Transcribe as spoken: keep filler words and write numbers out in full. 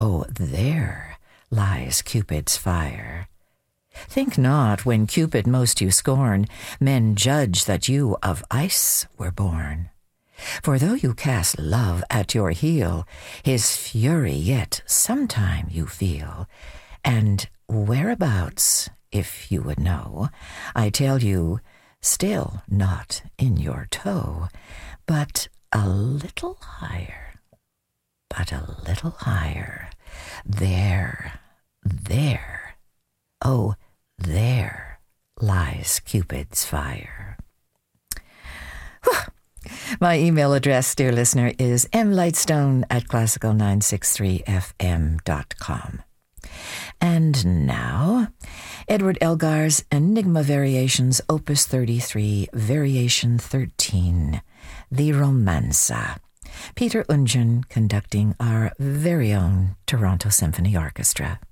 Oh, there lies Cupid's fire. Think not, when Cupid most you scorn, men judge that you of ice were born. For though you cast love at your heel, his fury yet sometime you feel. And whereabouts, if you would know, I tell you, still not in your toe, but a little higher, but a little higher. There, there, oh, there lies Cupid's fire. Whew. My email address, dear listener, is mlightstone at classical nine six three f m dot com. And now, Edward Elgar's Enigma Variations, Opus thirty-three, Variation thirteen, The Romanza. Peter Ungen conducting our very own Toronto Symphony Orchestra.